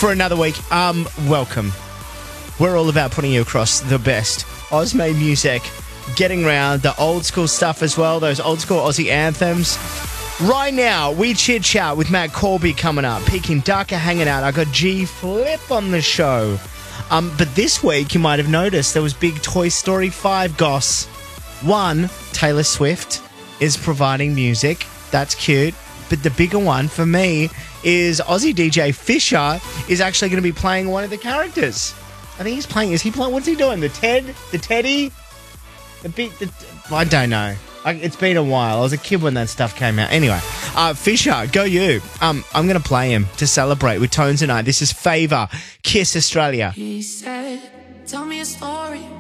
for another week. Welcome. We're all about putting you across the best Ozmade music, getting round the old school stuff as well, those old school Aussie anthems. Right now, we chit chat with Matt Corby coming up. Peking Duck are hanging out. I got G Flip on the show. But this week, you might have noticed there was big Toy Story 5 goss. One, Taylor Swift is providing music. That's cute. But the bigger one for me is Aussie DJ Fisher is actually going to be playing one of the characters. I think he's playing. Is he playing? What's he doing? The Teddy? I don't know. It's been a while. I was a kid when that stuff came out. Anyway, Fisher, go you. I'm going to play him to celebrate with Tones and I. This is Favour, Kiss Australia. He said, tell me a story